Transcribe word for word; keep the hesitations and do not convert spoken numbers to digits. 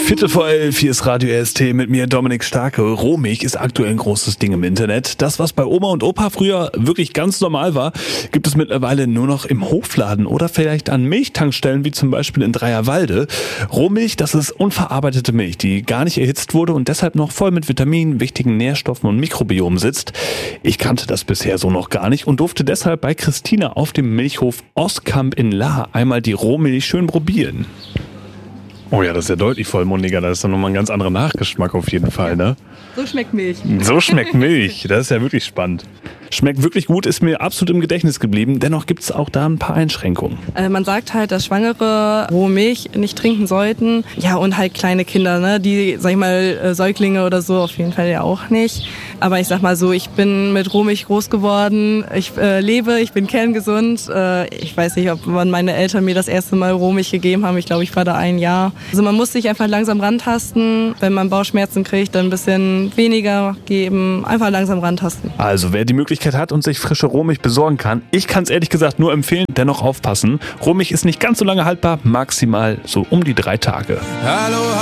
Viertel vor elf, hier ist Radio R S T mit mir, Dominik Starke. Rohmilch ist aktuell ein großes Ding im Internet. Das, was bei Oma und Opa früher wirklich ganz normal war, gibt es mittlerweile nur noch im Hofladen oder vielleicht an Milchtankstellen, wie zum Beispiel in Dreierwalde. Rohmilch, das ist unverarbeitete Milch, die gar nicht erhitzt wurde und deshalb noch voll mit Vitaminen, wichtigen Nährstoffen und Mikrobiomen sitzt. Ich kannte das bisher so noch gar nicht und durfte deshalb bei Christina auf dem Milchhof Oskamp in Lahr einmal die Rohmilch schön probieren. Oh ja, das ist ja deutlich vollmundiger. Das ist dann nochmal ein ganz anderer Nachgeschmack auf jeden Fall, ne? So schmeckt Milch. So schmeckt Milch. Das ist ja wirklich spannend. Schmeckt wirklich gut, ist mir absolut im Gedächtnis geblieben. Dennoch gibt es auch da ein paar Einschränkungen. Also man sagt halt, dass Schwangere rohe Milch nicht trinken sollten. Ja, und halt kleine Kinder, ne? Die, sag ich mal, Säuglinge oder so, auf jeden Fall ja auch nicht. Aber ich sag mal so, ich bin mit Rohmilch groß geworden. Ich äh, lebe, ich bin kerngesund. Äh, ich weiß nicht, ob wann meine Eltern mir das erste Mal Rohmilch gegeben haben. Ich glaube, ich war da ein Jahr. Also man muss sich einfach langsam rantasten. Wenn man Bauchschmerzen kriegt, dann ein bisschen weniger geben. Einfach langsam rantasten. Also wer die Möglichkeit hat und sich frische Rohmilch besorgen kann, ich kann es ehrlich gesagt nur empfehlen, dennoch aufpassen. Rohmilch ist nicht ganz so lange haltbar, maximal so um die drei Tage. Hallo.